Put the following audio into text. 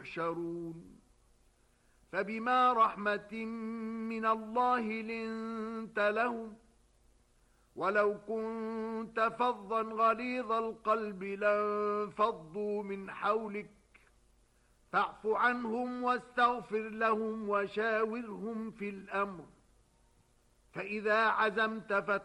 يحشرون فبما رحمة من الله لنت لهم ولو كنت فظا غليظ القلب لانفضوا من حولك فاعف عنهم واستغفر لهم وشاورهم في الأمر فإذا عزمت